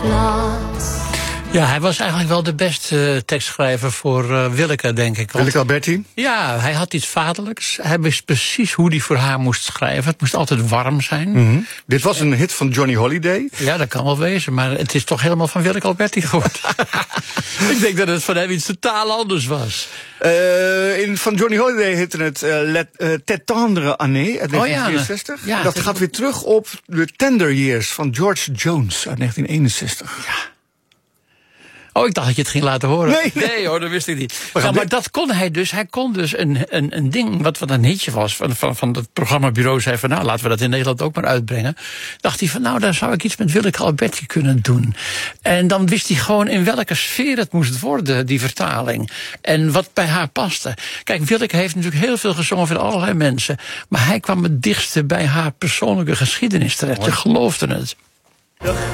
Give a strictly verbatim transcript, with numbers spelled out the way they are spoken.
glas. Ja, hij was eigenlijk wel de beste uh, tekstschrijver voor uh, Willeke, denk ik. Willeke Alberti? Ja, hij had iets vaderlijks. Hij wist precies hoe hij voor haar moest schrijven. Het moest altijd warm zijn. Mm-hmm. Dit was een hit van Johnny Holiday. Ja, dat kan wel wezen, maar het is toch helemaal van Willeke Alberti geworden. Ik denk dat het van hem iets totaal anders was. Uh, in, van Johnny Holiday heette het uh, Let, uh, Tet Tendre Année uit negentien vierenzestig. Oh, ja, ja, dat gaat weer terug op de Tender Years van George Jones uit negentien eenenzestig. Ja. Oh, ik dacht dat je het ging laten horen. Nee, nee. nee hoor, dat wist ik niet. Ja, maar dat kon hij dus. Hij kon dus een, een, een ding, wat, wat een hitje was, van, van, van het programmabureau zei van, nou, laten we dat in Nederland ook maar uitbrengen. Dacht hij van, nou, daar zou ik iets met Willeke Alberti kunnen doen. En dan wist hij gewoon in welke sfeer het moest worden, die vertaling. En wat bij haar paste. Kijk, Willeke heeft natuurlijk heel veel gezongen voor allerlei mensen. Maar hij kwam het dichtste bij haar persoonlijke geschiedenis terecht. Je geloofde het.